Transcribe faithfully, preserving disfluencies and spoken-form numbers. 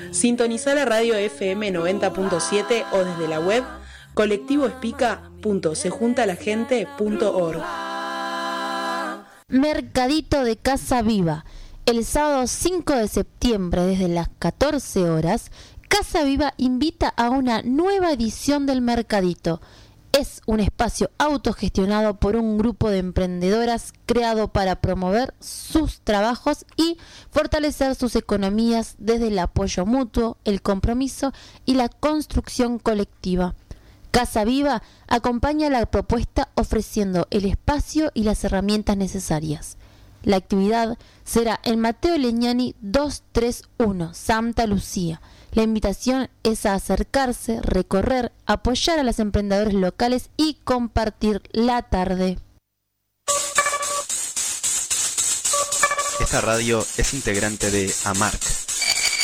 Sintonizá la radio F M noventa punto siete o desde la web colectivo espica punto se junta la gente punto org. Mercadito de Casa Viva. El sábado cinco de septiembre desde las catorce horas, Casa Viva invita a una nueva edición del Mercadito. Es un espacio autogestionado por un grupo de emprendedoras creado para promover sus trabajos y fortalecer sus economías desde el apoyo mutuo, el compromiso y la construcción colectiva. Casa Viva acompaña la propuesta ofreciendo el espacio y las herramientas necesarias. La actividad será en Mateo Legnani doscientos treinta y uno, Santa Lucía. La invitación es a acercarse, recorrer, apoyar a los emprendedores locales y compartir la tarde. Esta radio es integrante de AMARC,